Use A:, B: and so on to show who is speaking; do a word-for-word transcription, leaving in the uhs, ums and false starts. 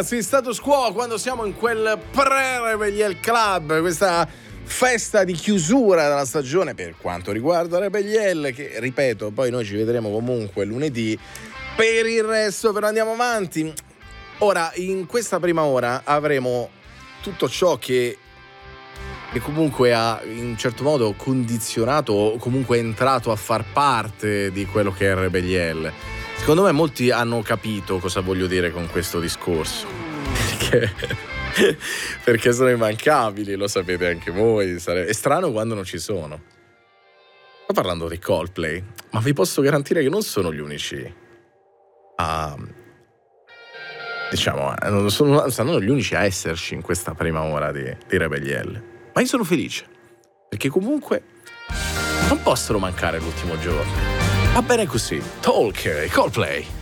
A: ragazzi, status quo quando siamo in quel pre-Rebelliel Club, questa festa di chiusura della stagione per quanto riguarda Rebelliel, che ripeto, poi noi ci vedremo comunque lunedì. Per il resto però andiamo avanti. Ora, in questa prima ora avremo tutto ciò che, che comunque ha in un certo modo condizionato o comunque è entrato a far parte di quello che è Rebelliel. Secondo me molti hanno capito cosa voglio dire con questo discorso, perché, perché sono immancabili, lo sapete anche voi. È strano quando non ci sono. Sto parlando di Coldplay, ma vi posso garantire che non sono gli unici a, diciamo, non sono, sono gli unici a esserci in questa prima ora di, di Rebelliel. Ma io sono felice, perché comunque non possono mancare l'ultimo giorno. Va bene così. Talk, Coldplay.